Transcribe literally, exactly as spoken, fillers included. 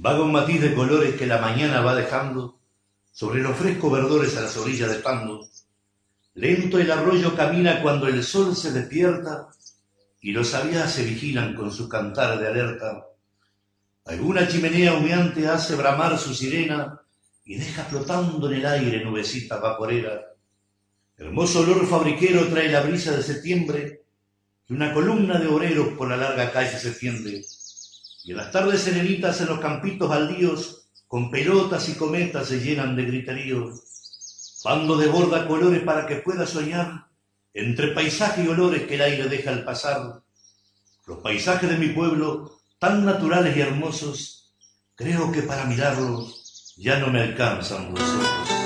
Vaga un matiz de colores que la mañana va dejando sobre los frescos verdores a las orillas del Pando. Lento el arroyo camina cuando el sol se despierta y los avias se vigilan con su cantar de alerta. Alguna chimenea humeante hace bramar su sirena y deja flotando en el aire nubecitas vaporeras. Hermoso olor fabriquero trae la brisa de septiembre que una columna de obreros por la larga calle se tiende. Y en las tardes serenitas en los campitos baldíos con pelotas y cometas se llenan de griterío. Pando desborda colores para que pueda soñar entre paisaje y olores que el aire deja al pasar. Los paisajes de mi pueblo, tan naturales y hermosos, creo que para mirarlos ya no me alcanzan los ojos.